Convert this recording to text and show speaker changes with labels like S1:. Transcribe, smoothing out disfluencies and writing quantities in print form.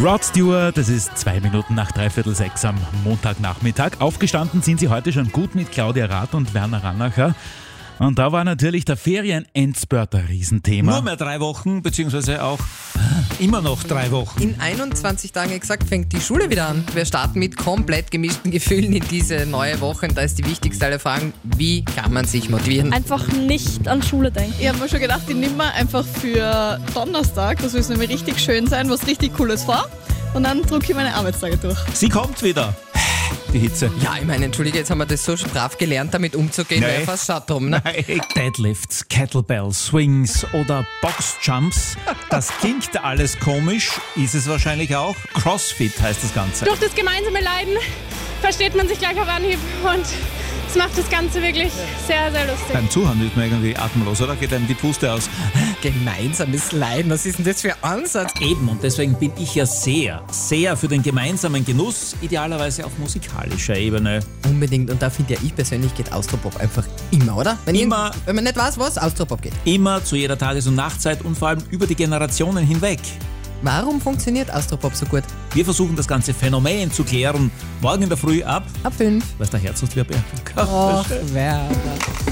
S1: Rod Stewart, es ist 2 Minuten nach 5:45 am Montagnachmittag. Aufgestanden sind sie heute schon gut mit Claudia Rath und Werner Rannacher. Und da war natürlich der Ferien-Endspurt ein Riesenthema.
S2: Nur mehr 3 Wochen, beziehungsweise auch immer noch 3 Wochen.
S3: In 21 Tagen exakt fängt die Schule wieder an. Wir starten mit komplett gemischten Gefühlen in diese neue Woche. Und da ist die wichtigste aller Fragen, wie kann man sich motivieren?
S4: Einfach nicht an Schule denken.
S5: Ich habe mir schon gedacht, ich nehme mir einfach für Donnerstag, das wird nämlich richtig schön sein, was richtig Cooles vor. Und dann drücke ich meine Arbeitstage durch.
S2: Sie kommt wieder. Die Hitze.
S3: Ja, ich meine, entschuldige, jetzt haben wir das so brav gelernt, damit umzugehen.
S2: Nein.
S3: Wäre fast schade drum, ne?
S2: Deadlifts, Kettlebells, Swings oder Boxjumps. Das klingt alles komisch, ist es wahrscheinlich auch. CrossFit heißt das Ganze.
S4: Durch das gemeinsame Leiden versteht man sich gleich auf Anhieb und es macht das Ganze wirklich sehr, sehr lustig.
S2: Beim Zuhören wird man irgendwie atemlos, oder? Geht einem die Puste aus.
S3: Gemeinsames Leiden, was ist denn das für ein Ansatz?
S2: Eben, und deswegen bin ich ja sehr für den gemeinsamen Genuss, idealerweise auf musikalischer Ebene.
S3: Unbedingt, und da finde ja ich persönlich geht Austropop einfach immer, oder? Wenn man nicht weiß, was Austropop geht.
S2: Immer, zu jeder Tages- und Nachtzeit und vor allem über die Generationen hinweg.
S3: Warum funktioniert Austropop so gut?
S2: Wir versuchen das ganze Phänomen zu klären. Morgen in der Früh ab
S3: 5.
S2: Was der Herzogler Berg.
S3: Och, Werner.